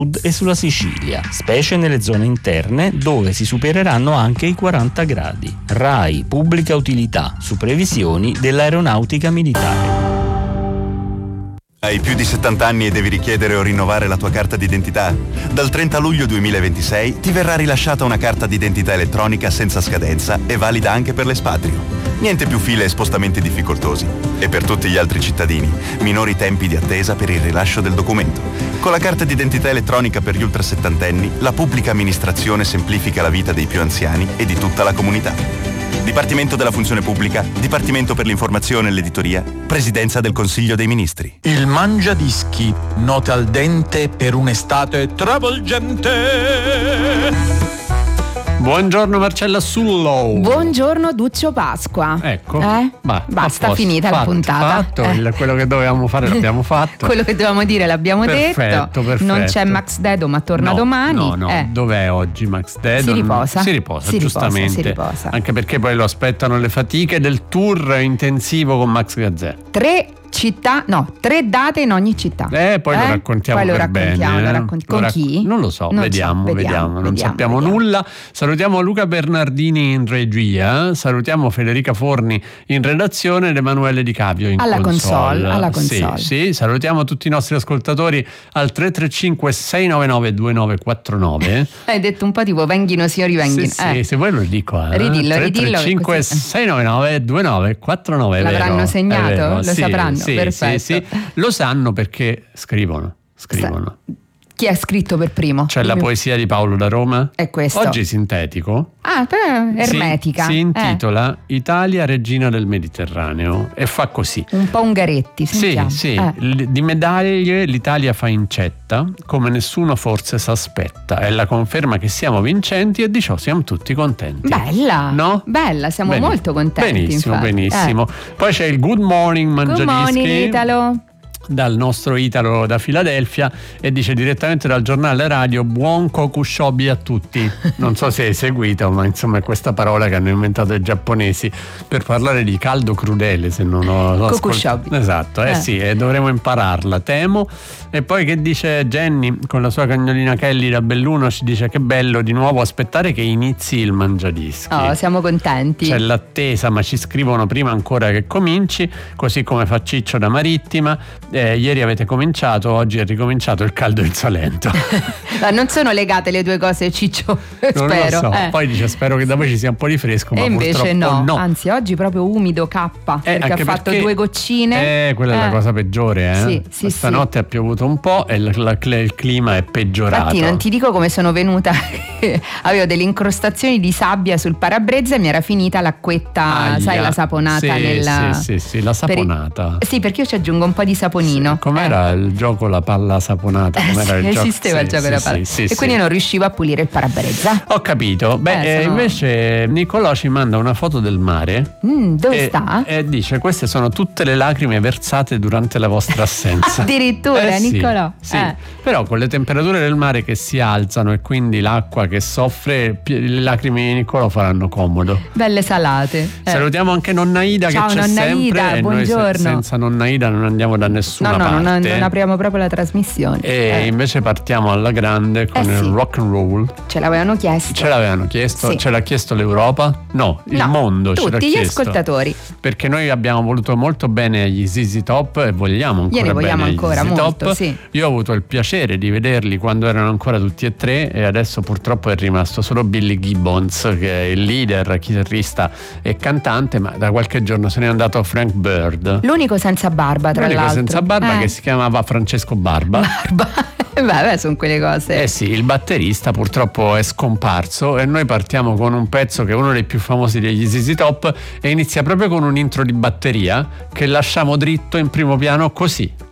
e sulla Sicilia, specie nelle zone interne dove si supereranno anche i 40 gradi. RAI pubblica utilità su previsioni dell'aeronautica militare. Hai più di 70 anni e devi richiedere o rinnovare la tua carta d'identità? Dal 30 luglio 2026 ti verrà rilasciata una carta d'identità elettronica senza scadenza e valida anche per l'espatrio. Niente più file e spostamenti difficoltosi. E per tutti gli altri cittadini, minori tempi di attesa per il rilascio del documento. Con la carta d'identità elettronica per gli ultrasettantenni, la pubblica amministrazione semplifica la vita dei più anziani e di tutta la comunità. Dipartimento della Funzione Pubblica, Dipartimento per l'Informazione e l'Editoria, Presidenza del Consiglio dei Ministri. Il mangiadischi, note al dente per un'estate travolgente. Buongiorno Marcella Sullo. Buongiorno Duccio Pasqua. Ecco. Basta, finita la puntata. Quello che dovevamo fare l'abbiamo fatto. Quello che dovevamo dire l'abbiamo detto. Perfetto. Non c'è Max Dedo, ma torna domani. No. Dov'è oggi Max Dedo? Si riposa, giustamente. si riposa. Anche perché poi lo aspettano le fatiche del tour intensivo con Max Gazzè. 3 date in ogni città. Poi lo raccontiamo bene. Con chi? Non lo so, vediamo. Non sappiamo nulla. Salutiamo Luca Bernardini in regia, salutiamo Federica Forni in redazione ed Emanuele Di Capio in console. Alla console. Sì, salutiamo tutti i nostri ascoltatori al 335 699 2949. Hai detto un po' tipo venghino signori venghino. Sì, se vuoi lo dico. Ridillo. 335 699 2949. L'avranno segnato? Lo sapranno? Perfetto. Sì. Lo sanno perché scrivono. Chi ha scritto per primo? C'è la poesia di Paolo da Roma. È questo. Oggi sintetico. Però ermetica. Si intitola Italia regina del Mediterraneo e fa così. Un po' Ungaretti, sentiamo. Sì. Di medaglie l'Italia fa incetta come nessuno forse s'aspetta. È la conferma che siamo vincenti e di ciò siamo tutti contenti. Bella. No? Bella, siamo molto contenti. Benissimo. Poi c'è il Good Morning Mangiadischi. Good morning Italo. Dal nostro Italo da Filadelfia e dice direttamente dal giornale radio: buon kokushobi a tutti. Non so se hai seguito, ma insomma è questa parola che hanno inventato i giapponesi per parlare di caldo crudele, se non ho kokushobi. Esatto, sì, e dovremo impararla, temo. E poi che dice Jenny con la sua cagnolina Kelly da Belluno, ci dice: che bello di nuovo aspettare che inizi il mangiadischi. Siamo contenti. C'è l'attesa, ma ci scrivono prima ancora che cominci, così come fa Ciccio da Marittima. Ieri avete cominciato, oggi è ricominciato il caldo insolento. Non sono legate le due cose, Ciccio. Non spero. Lo so. Poi dice: spero che da voi ci sia un po' di fresco, ma invece no. Anzi, oggi proprio umido perché ha fatto 2 goccine. Quella è la cosa peggiore. Sì, Stanotte ha piovuto un po' e il clima è peggiorato. Infatti non ti dico come sono venuta. Avevo delle incrostazioni di sabbia sul parabrezza e mi era finita l'acquetta, sai, la saponata Sì, la saponata. Sì, perché io ci aggiungo un po' di saponino. Com'era il gioco la palla saponata? Com'era il gioco? Esisteva il gioco della palla. E quindi non riuscivo a pulire il parabrezza. Ho capito. Invece Niccolò ci manda una foto del mare. Dove sta? E dice: queste sono tutte le lacrime versate durante la vostra assenza. Addirittura, Niccolò. Sì. Però con le temperature del mare che si alzano e quindi l'acqua che soffre, le lacrime di Niccolò faranno comodo. Belle salate. Salutiamo anche nonna Ida. Ciao, che c'è nonna sempre. Ida, e buongiorno. Noi senza nonna Ida non andiamo da nessuna parte. Non apriamo proprio la trasmissione. E invece partiamo alla grande con il rock and roll. Ce l'avevano chiesto. Sì. Ce l'ha chiesto l'Europa? No, il mondo ce l'ha chiesto. Tutti gli ascoltatori. Perché noi abbiamo voluto molto bene agli ZZ Top e vogliamo ancora bene agli ZZ Top. Sì. Io ho avuto il piacere di vederli quando erano ancora tutti e tre e adesso purtroppo è rimasto solo Billy Gibbons, che è il leader, chitarrista e cantante, ma da qualche giorno se n'è andato Frank Bird. L'unico senza barba, tra l'altro. Senza barba, che si chiamava Francesco Barba. Beh, sono quelle cose. Sì, il batterista purtroppo è scomparso e noi partiamo con un pezzo che è uno dei più famosi degli ZZ Top e inizia proprio con un intro di batteria che lasciamo dritto in primo piano così.